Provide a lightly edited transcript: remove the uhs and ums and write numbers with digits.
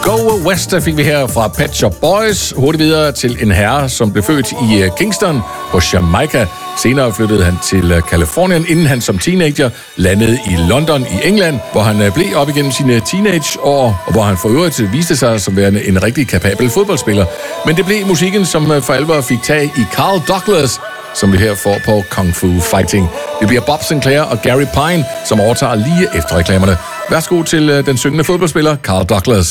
Go West fik vi her fra Pet Shop Boys. Hurtigt videre til en herre, som blev født i Kingston på Jamaica. Senere flyttede han til Californien, inden han som teenager landede i London i England, hvor han blev op igennem sine teenageår, og hvor han for øvrigt viste sig som værende en rigtig kapabel fodboldspiller. Men det blev musikken, som for alvor fik tag i Carl Douglas, som vi her får på Kung Fu Fighting. Det bliver Bob Sinclair og Gary Pine, som overtager lige efter reklamerne. Værsgo til den syngende fodboldspiller Carl Douglas.